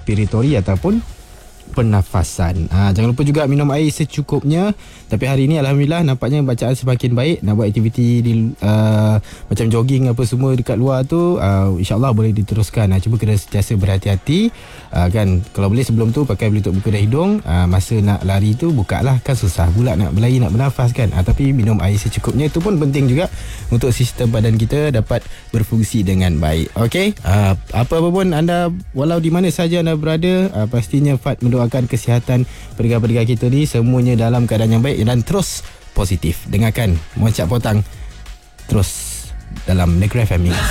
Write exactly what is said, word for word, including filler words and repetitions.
respiratori ataupun pernafasan. Ha, jangan lupa juga minum air secukupnya. Tapi hari ini Alhamdulillah nampaknya bacaan semakin baik. Nak buat aktiviti di, uh, macam jogging apa semua dekat luar tu, uh, InsyaAllah boleh diteruskan. Ha, cuba kena sentiasa berhati-hati. Uh, kan, kalau boleh sebelum tu pakai pelitup muka dan hidung. uh, Masa nak lari tu buka lah. Kan susah pula nak berlari, nak bernafas kan. uh, Tapi minum air secukupnya itu pun penting juga untuk sistem badan kita dapat berfungsi dengan baik. Okey, uh, apa-apa pun anda, walau di mana saja anda berada, uh, pastinya Fat mendoakan kesihatan pendengar-pendengar kita ni semuanya dalam keadaan yang baik dan terus positif. Dengarkan Moncak Potang terus dalam Negeri F M ni.